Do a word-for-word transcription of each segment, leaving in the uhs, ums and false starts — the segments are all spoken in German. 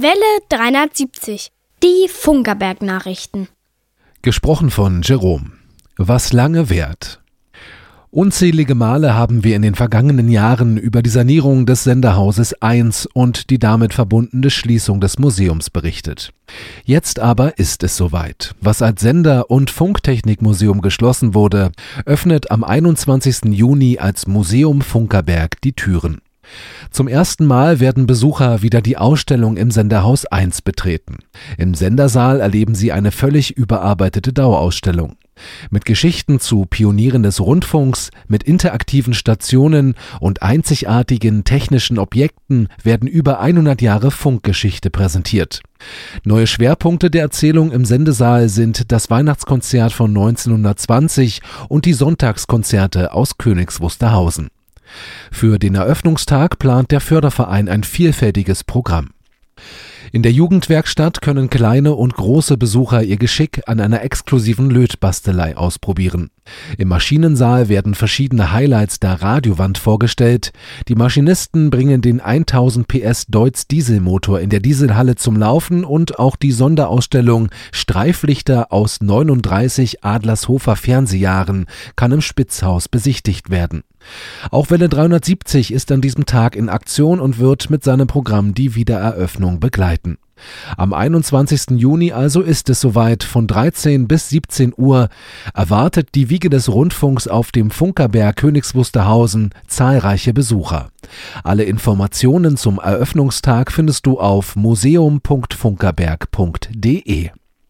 Welle dreihundertsiebzig, die Funkerberg-Nachrichten. Gesprochen von Jerome. Was lange währt. Unzählige Male haben wir in den vergangenen Jahren über die Sanierung des Senderhauses eins und die damit verbundene Schließung des Museums berichtet. Jetzt aber ist es soweit. Was als Sender- und Funktechnikmuseum geschlossen wurde, öffnet am einundzwanzigsten Juni als Museum Funkerberg die Türen. Zum ersten Mal werden Besucher wieder die Ausstellung im Senderhaus eins betreten. Im Sendersaal erleben sie eine völlig überarbeitete Dauerausstellung. Mit Geschichten zu Pionieren des Rundfunks, mit interaktiven Stationen und einzigartigen technischen Objekten werden über hundert Jahre Funkgeschichte präsentiert. Neue Schwerpunkte der Erzählung im Sendesaal sind das Weihnachtskonzert von neunzehnhundertzwanzig und die Sonntagskonzerte aus Königs Wusterhausen. Für den Eröffnungstag plant der Förderverein ein vielfältiges Programm. In der Jugendwerkstatt können kleine und große Besucher ihr Geschick an einer exklusiven Lötbastelei ausprobieren. Im Maschinensaal werden verschiedene Highlights der Radiowand vorgestellt. Die Maschinisten bringen den tausend P S Deutz Dieselmotor in der Dieselhalle zum Laufen und auch die Sonderausstellung Streiflichter aus neununddreißig Adlershofer Fernsehjahren kann im Spitzhaus besichtigt werden. Auch Welle dreihundertsiebzig ist an diesem Tag in Aktion und wird mit seinem Programm die Wiedereröffnung begleiten. Am einundzwanzigsten Juni also ist es soweit, von dreizehn bis siebzehn Uhr erwartet die Wiege des Rundfunks auf dem Funkerberg Königs Wusterhausen zahlreiche Besucher. Alle Informationen zum Eröffnungstag findest du auf museum punkt funkerberg punkt de.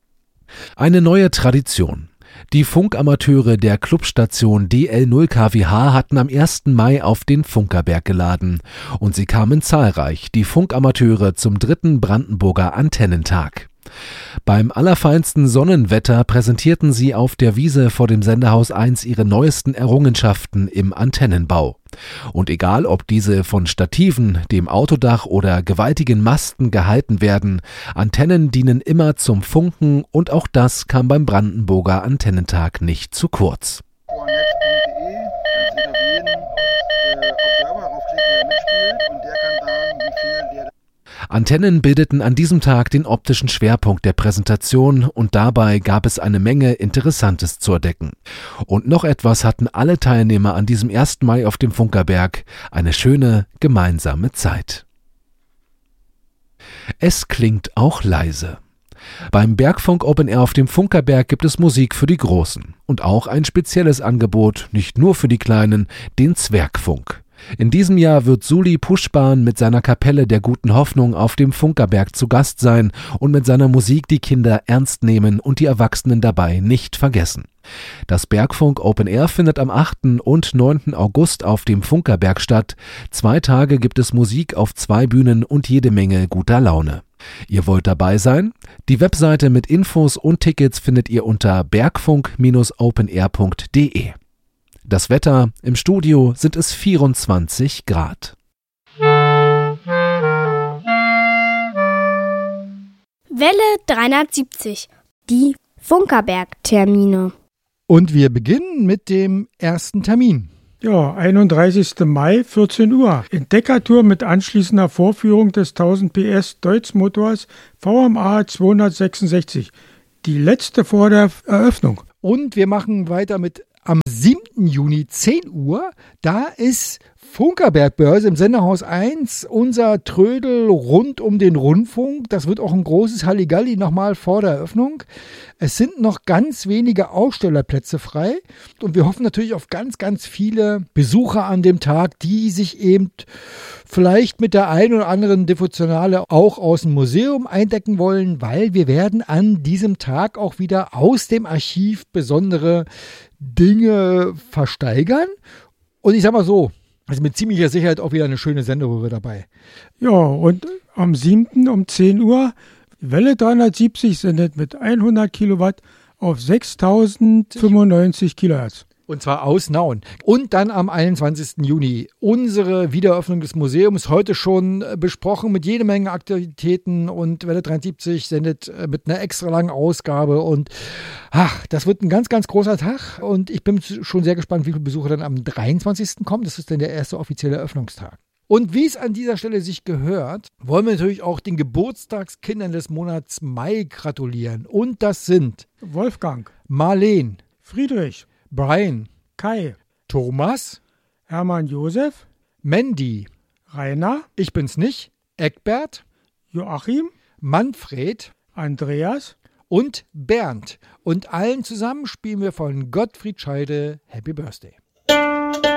Eine neue Tradition. Die Funkamateure der Clubstation D L null K W H hatten am ersten Mai auf den Funkerberg geladen und sie kamen zahlreich, die Funkamateure, zum dritten Brandenburger Antennentag. Beim allerfeinsten Sonnenwetter präsentierten sie auf der Wiese vor dem Senderhaus eins ihre neuesten Errungenschaften im Antennenbau. Und egal, ob diese von Stativen, dem Autodach oder gewaltigen Masten gehalten werden, Antennen dienen immer zum Funken und auch das kam beim Brandenburger Antennentag nicht zu kurz. Antennen bildeten an diesem Tag den optischen Schwerpunkt der Präsentation und dabei gab es eine Menge Interessantes zu entdecken. Und noch etwas hatten alle Teilnehmer an diesem ersten Mai auf dem Funkerberg: eine schöne gemeinsame Zeit. Es klingt auch leise. Beim Bergfunk Open Air auf dem Funkerberg gibt es Musik für die Großen und auch ein spezielles Angebot, nicht nur für die Kleinen, den Zwergfunk. In diesem Jahr wird Suli Puschban mit seiner Kapelle der Guten Hoffnung auf dem Funkerberg zu Gast sein und mit seiner Musik die Kinder ernst nehmen und die Erwachsenen dabei nicht vergessen. Das Bergfunk Open Air findet am achten und neunten August auf dem Funkerberg statt. Zwei Tage gibt es Musik auf zwei Bühnen und jede Menge guter Laune. Ihr wollt dabei sein? Die Webseite mit Infos und Tickets findet ihr unter bergfunk Bindestrich openair punkt de. Das Wetter: im Studio sind es vierundzwanzig Grad. Welle dreihundertsiebzig, die Funkerberg-Termine. Und wir beginnen mit dem ersten Termin. Ja, einunddreißigsten Mai, vierzehn Uhr. Entdeckertour mit anschließender Vorführung des tausend P S Deutz-Motors V M A zweihundertsechsundsechzig. Die letzte vor der Eröffnung. Und wir machen weiter mit am siebten Juni, zehn Uhr, da ist Funkerberg-Börse im Senderhaus eins, unser Trödel rund um den Rundfunk. Das wird auch ein großes Halligalli nochmal vor der Eröffnung. Es sind noch ganz wenige Ausstellerplätze frei und wir hoffen natürlich auf ganz, ganz viele Besucher an dem Tag, die sich eben vielleicht mit der einen oder anderen Devotionale auch aus dem Museum eindecken wollen, weil wir werden an diesem Tag auch wieder aus dem Archiv besondere Dinge versteigern. Und ich sag mal so, also mit ziemlicher Sicherheit auch wieder eine schöne Senderöhre dabei. Ja, und am siebten um zehn Uhr, Welle dreihundertsiebzig sendet mit hundert Kilowatt auf sechstausendfünfundneunzig Kilohertz. Und zwar aus Nauen. Und dann am einundzwanzigsten Juni unsere Wiedereröffnung des Museums, heute schon besprochen mit jede Menge Aktivitäten, und Welle dreihundertsiebzig sendet mit einer extra langen Ausgabe und ach, das wird ein ganz, ganz großer Tag und ich bin schon sehr gespannt, wie viele Besucher dann am dreiundzwanzigsten kommen. Das ist dann der erste offizielle Eröffnungstag. Und wie es an dieser Stelle sich gehört, wollen wir natürlich auch den Geburtstagskindern des Monats Mai gratulieren. Und das sind Wolfgang, Marleen, Friedrich, Brian, Kai, Thomas, Hermann Josef, Mandy, Rainer, ich bin's nicht, Eckbert, Joachim, Manfred Andreas und Bernd. Und allen zusammen spielen wir von Gottfried Scheide Happy Birthday.